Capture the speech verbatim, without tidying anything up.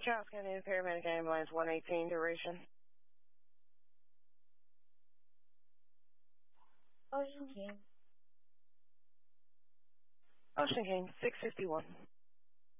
Charles County Paramedic Ambulance one eighteen, duration. Ocean King. Ocean King, six fifty-one.